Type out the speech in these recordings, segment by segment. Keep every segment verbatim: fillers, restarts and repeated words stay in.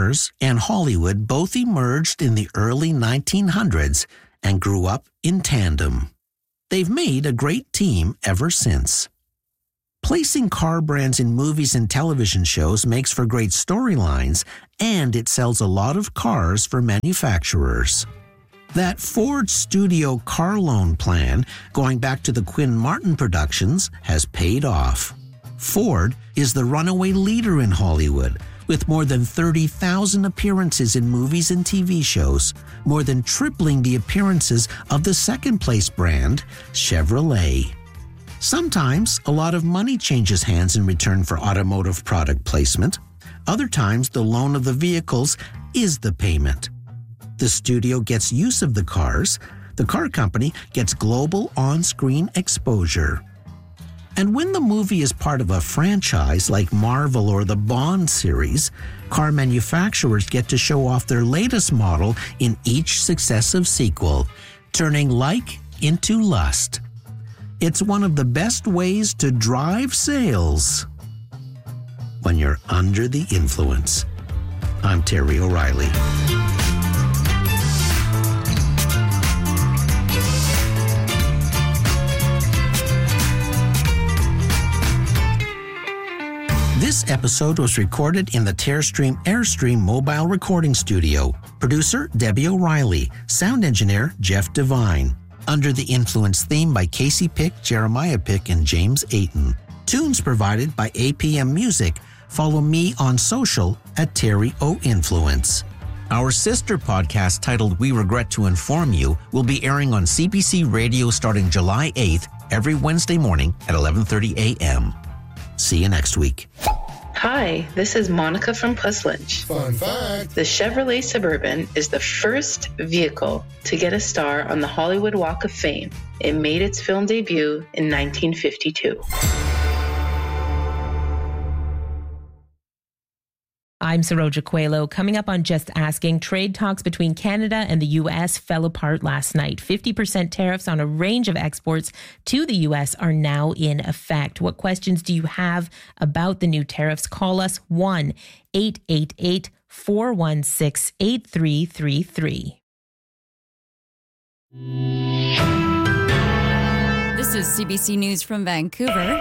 cars and Hollywood both emerged in the early nineteen hundreds and grew up in tandem. They've made a great team ever since. Placing car brands in movies and television shows makes for great storylines, and it sells a lot of cars for manufacturers. That Ford Studio car loan plan, going back to the Quinn Martin productions, has paid off. Ford is the runaway leader in Hollywood, with more than thirty thousand appearances in movies and T V shows, more than tripling the appearances of the second-place brand, Chevrolet. Sometimes, a lot of money changes hands in return for automotive product placement. Other times, the loan of the vehicles is the payment. The studio gets use of the cars. The car company gets global on-screen exposure. And when the movie is part of a franchise like Marvel or the Bond series, car manufacturers get to show off their latest model in each successive sequel, turning like into lust. It's one of the best ways to drive sales when you're under the influence. I'm Terry O'Reilly. This episode was recorded in the Terrestream Airstream mobile recording studio. Producer Debbie O'Reilly. Sound engineer Jeff Devine. Under the Influence theme by Casey Pick, Jeremiah Pick, and James Ayton. Tunes provided by A P M Music. Follow me on social at Terry O Influence. Our sister podcast titled We Regret to Inform You will be airing on C B C Radio starting July eighth every Wednesday morning at eleven thirty a.m. See you next week. Hi, this is Monica from Puzzlunch. Fun fact. The Chevrolet Suburban is the first vehicle to get a star on the Hollywood Walk of Fame. It made its film debut in nineteen fifty-two. I'm Saroja Coelho. Coming up on Just Asking, trade talks between Canada and the U S fell apart last night. fifty percent tariffs on a range of exports to the U S are now in effect. What questions do you have about the new tariffs? Call us one eight eight eight, four one six, eight three three three. This is C B C News from Vancouver.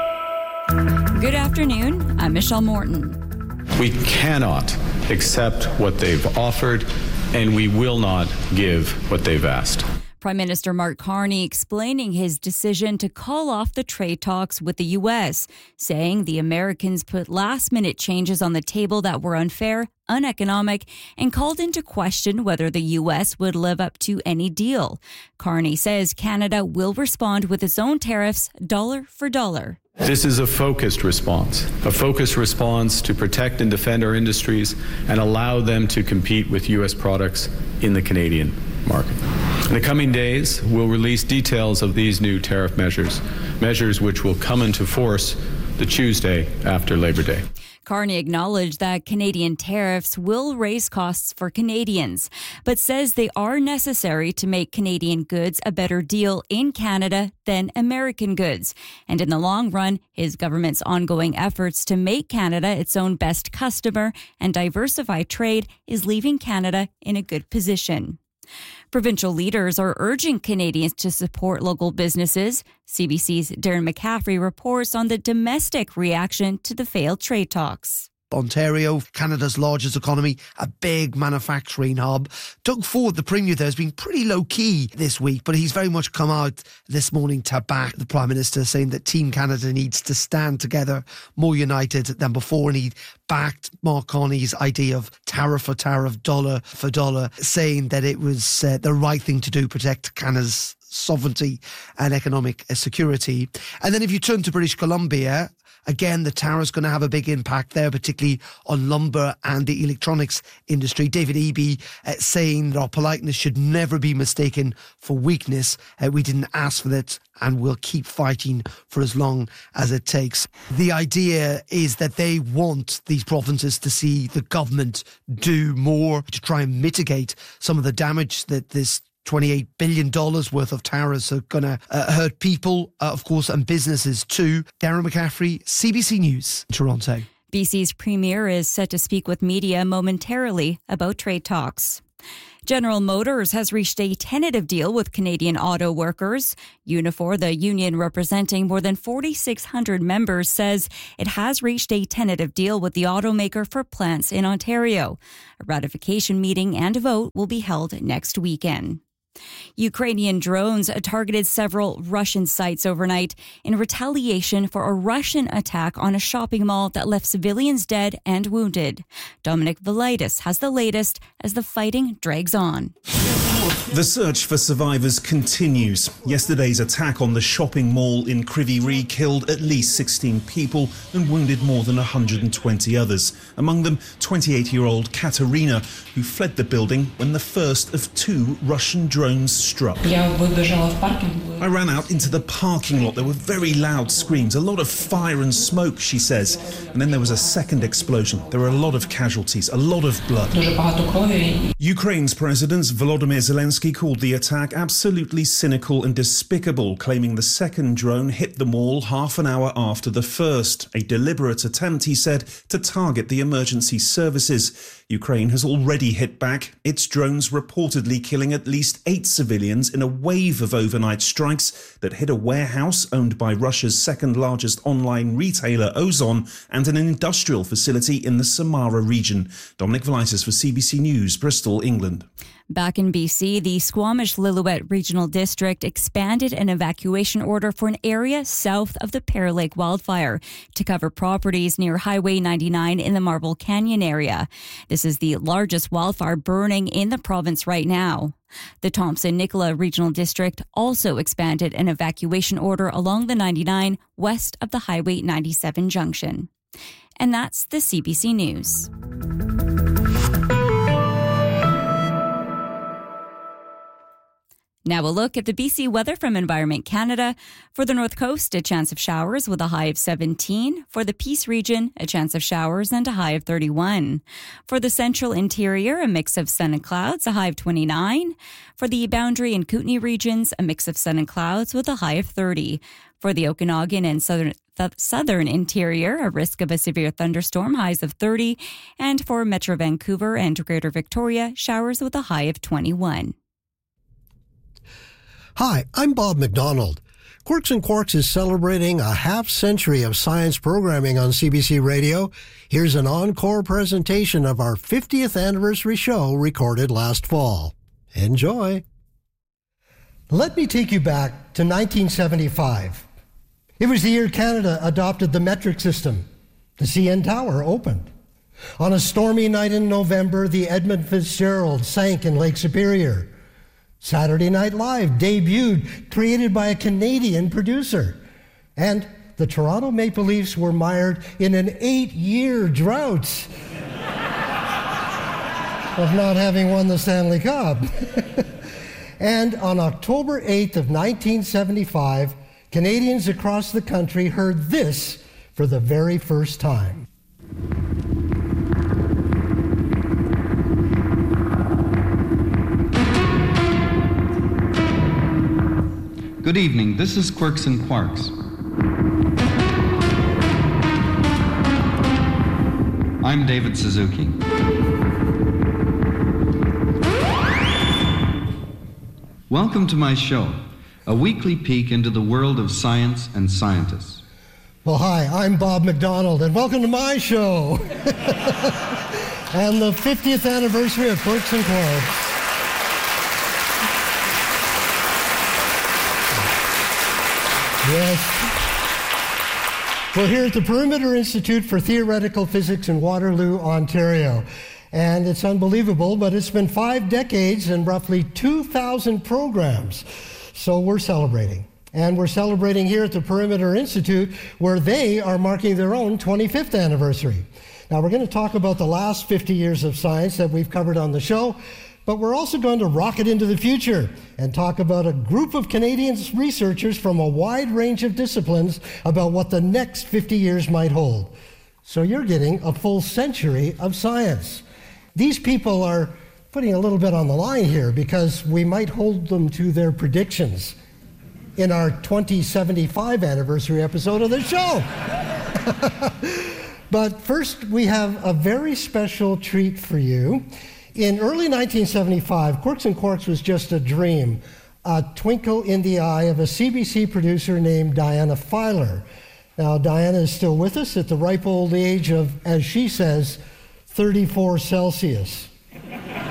Good afternoon. I'm Michelle Morton. We cannot accept what they've offered, and we will not give what they've asked. Prime Minister Mark Carney explaining his decision to call off the trade talks with the U S, saying the Americans put last-minute changes on the table that were unfair, uneconomic, and called into question whether the U S would live up to any deal. Carney says Canada will respond with its own tariffs, dollar for dollar. This is a focused response, a focused response to protect and defend our industries and allow them to compete with U S products in the Canadian market. In the coming days, we'll release details of these new tariff measures, measures which will come into force the Tuesday after Labor Day. Carney acknowledged that Canadian tariffs will raise costs for Canadians, but says they are necessary to make Canadian goods a better deal in Canada than American goods. And in the long run, his government's ongoing efforts to make Canada its own best customer and diversify trade is leaving Canada in a good position. Provincial leaders are urging Canadians to support local businesses. C B C's Darren McCaffrey reports on the domestic reaction to the failed trade talks. Ontario, Canada's largest economy, a big manufacturing hub. Doug Ford, the Premier there, has been pretty low-key this week, but he's very much come out this morning to back the Prime Minister, saying that Team Canada needs to stand together more united than before, and he backed Mark Carney's idea of tariff for tariff, dollar for dollar, saying that it was uh, the right thing to do, protect Canada's sovereignty and economic security. And then if you turn to British Columbia, again, the tariff's going to have a big impact there, particularly on lumber and the electronics industry. David Eby uh, saying that our politeness should never be mistaken for weakness. Uh, we didn't ask for that, and we'll keep fighting for as long as it takes. The idea is that they want these provinces to see the government do more to try and mitigate some of the damage that this twenty-eight billion dollars worth of tariffs are going to uh, hurt people, uh, of course, and businesses too. Darren McCaffrey, C B C News, Toronto. B C's premier is set to speak with media momentarily about trade talks. General Motors has reached a tentative deal with Canadian auto workers. Unifor, the union representing more than forty-six hundred members, says it has reached a tentative deal with the automaker for plants in Ontario. A ratification meeting and a vote will be held next weekend. Ukrainian drones targeted several Russian sites overnight in retaliation for a Russian attack on a shopping mall that left civilians dead and wounded. Dominic Velitis has the latest as the fighting drags on. The search for survivors continues. Yesterday's attack on the shopping mall in Kryvyi Rih killed at least sixteen people and wounded more than one hundred twenty others. Among them, twenty-eight-year-old Katerina, who fled the building when the first of two Russian drones struck. I ran out into the parking lot. There were very loud screams, a lot of fire and smoke, she says. And then there was a second explosion. There were a lot of casualties, a lot of blood. Ukraine's President Volodymyr Zelensky called the attack absolutely cynical and despicable, claiming the second drone hit the mall half an hour after the first. A deliberate attempt, he said, to target the emergency services. Ukraine has already hit back, its drones reportedly killing at least eight civilians in a wave of overnight strikes that hit a warehouse owned by Russia's second-largest online retailer, Ozon, and an industrial facility in the Samara region. Dominic Velitis for C B C News, Bristol, England. Back in B C, the Squamish-Lillooet Regional District expanded an evacuation order for an area south of the Pear Lake wildfire to cover properties near Highway ninety-nine in the Marble Canyon area. This is the largest wildfire burning in the province right now. The Thompson-Nicola Regional District also expanded an evacuation order along the ninety-nine west of the Highway ninety-seven junction. And that's the C B C News. Now a look at the B C weather from Environment Canada. For the North Coast, a chance of showers with a high of seventeen. For the Peace region, a chance of showers and a high of thirty-one. For the Central Interior, a mix of sun and clouds, a high of twenty-nine. For the Boundary and Kootenay regions, a mix of sun and clouds with a high of thirty. For the Okanagan and Southern the southern interior, a risk of a severe thunderstorm, highs of thirty. And for Metro Vancouver and Greater Victoria, showers with a high of twenty-one. Hi, I'm Bob McDonald. Quirks and Quarks is celebrating a half century of science programming on C B C Radio. Here's an encore presentation of our fiftieth anniversary show recorded last fall. Enjoy. Let me take you back to nineteen seventy-five. It was the year Canada adopted the metric system. The C N Tower opened. On a stormy night in November, the Edmund Fitzgerald sank in Lake Superior. Saturday Night Live debuted, created by a Canadian producer. And the Toronto Maple Leafs were mired in an eight-year drought of not having won the Stanley Cup. And on October eighth of nineteen seventy-five, Canadians across the country heard this for the very first time. Good evening, this is Quirks and Quarks. I'm David Suzuki. Welcome to my show, a weekly peek into the world of science and scientists. Well, hi, I'm Bob McDonald, and welcome to my show. And the fiftieth anniversary of Quirks and Quarks. Yes. We're here at the Perimeter Institute for Theoretical Physics in Waterloo, Ontario. And it's unbelievable, but it's been five decades and roughly two thousand programs. So we're celebrating. And we're celebrating here at the Perimeter Institute, where they are marking their own twenty-fifth anniversary. Now, we're going to talk about the last fifty years of science that we've covered on the show, but we're also going to rocket into the future and talk about a group of Canadian researchers from a wide range of disciplines about what the next fifty years might hold. So you're getting a full century of science. These people are putting a little bit on the line here because we might hold them to their predictions in our twenty seventy-five anniversary episode of the show. But first, we have a very special treat for you. In early nineteen seventy-five, Quirks and Quarks was just a dream, a twinkle in the eye of a C B C producer named Diana Filer. Now, Diana is still with us at the ripe old age of, as she says, thirty-four Celsius.